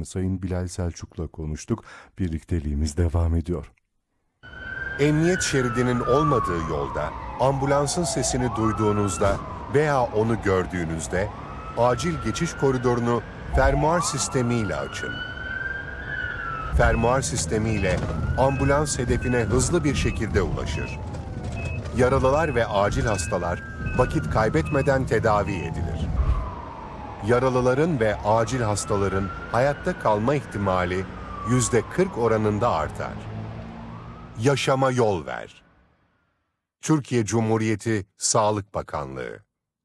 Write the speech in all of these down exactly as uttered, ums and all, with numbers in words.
Başkanı Sayın Bilal Selçuk'la konuştuk. Birlikteliğimiz devam ediyor. Emniyet şeridinin olmadığı yolda, ambulansın sesini duyduğunuzda veya onu gördüğünüzde acil geçiş koridorunu fermuar sistemiyle açın. Fermuar sistemiyle ambulans hedefine hızlı bir şekilde ulaşır. Yaralılar ve acil hastalar vakit kaybetmeden tedavi edilir. Yaralıların ve acil hastaların hayatta kalma ihtimali yüzde kırk oranında artar. Yaşama yol ver. Türkiye Cumhuriyeti Sağlık Bakanlığı.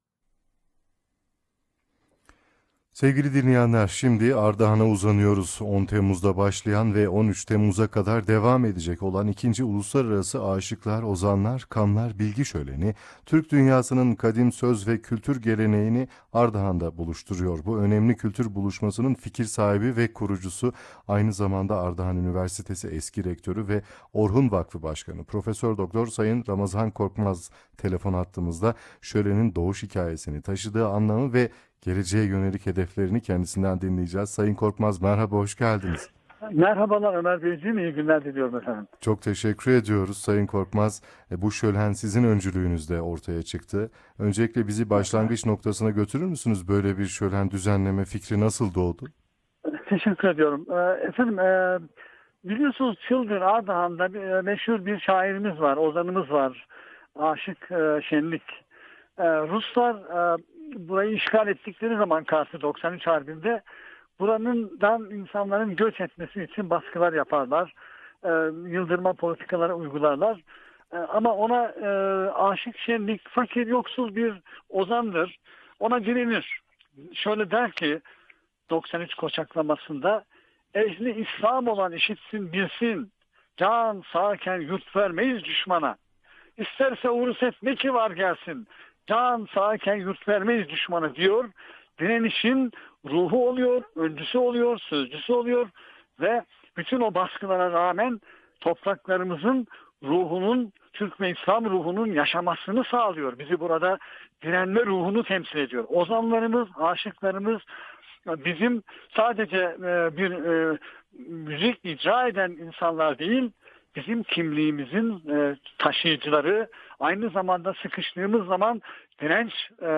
Sevgili dinleyenler, şimdi Ardahan'a uzanıyoruz. on Temmuz'da başlayan ve on üç Temmuz'a kadar devam edecek olan ikinci Uluslararası Aşıklar, Ozanlar, Kamlar Bilgi Şöleni, Türk dünyasının kadim söz ve kültür geleneğini Ardahan'da buluşturuyor. Bu önemli kültür buluşmasının fikir sahibi ve kurucusu, aynı zamanda Ardahan Üniversitesi eski rektörü ve Orhun Vakfı Başkanı Profesör Doktor Sayın Ramazan Korkmaz telefon hattımızda şölenin doğuş hikayesini, taşıdığı anlamı ve geleceğe yönelik hedeflerini kendisinden dinleyeceğiz. Sayın Korkmaz, merhaba, hoş geldiniz. Merhabalar Ömer Beyciğim, iyi günler diliyorum efendim. Çok teşekkür ediyoruz Sayın Korkmaz. E, bu şölen sizin öncülüğünüzde ortaya çıktı. Öncelikle bizi başlangıç noktasına götürür müsünüz? Böyle bir şölen düzenleme fikri nasıl doğdu? Teşekkür ediyorum. Ee, efendim, e, biliyorsunuz Çılgın Ardahan'da bir, e, meşhur bir şairimiz var, ozanımız var. Aşık e, Şenlik. E, Ruslar e, burayı işgal ettikleri zaman Kars'ı doksan üç Harbi'nde buranından insanların göç etmesi için baskılar yaparlar. E, yıldırma politikaları uygularlar. E, ama ona e, Aşık Şenlik fakir yoksul bir ozandır. Ona direnir. Şöyle der ki doksan üç koçaklamasında, ehli İslam olan işitsin bilsin, can sağken yurt vermeyiz düşmana. İsterse urus etme ki var gelsin, can sağken yurt vermeyiz düşmana diyor. Direnişin ruhu oluyor, öncüsü oluyor, sözcüsü oluyor ve bütün o baskılara rağmen topraklarımızın ruhunun, Türk ve İslam ruhunun yaşamasını sağlıyor. Bizi burada direnme ruhunu temsil ediyor. Ozanlarımız, aşıklarımız bizim sadece bir müzik icra eden insanlar değil, bizim kimliğimizin taşıyıcıları, aynı zamanda sıkıştığımız zaman direnç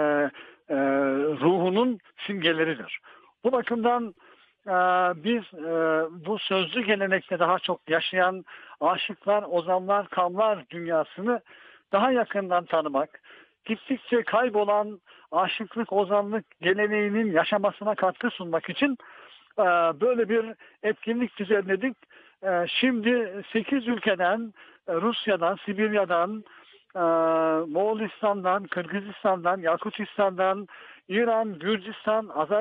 ruhunun simgeleridir. Bu bakımdan biz bu sözlü gelenekte daha çok yaşayan aşıklar, ozanlar, kamlar dünyasını daha yakından tanımak, gittikçe kaybolan aşıklık, ozanlık geleneğinin yaşamasına katkı sunmak için böyle bir etkinlik düzenledik. Şimdi sekiz ülkeden, Rusya'dan, Sibirya'dan, Moğolistan'dan, Kırgızistan'dan, Yakutistan'dan, İran, Gürcistan, Azerbaycan,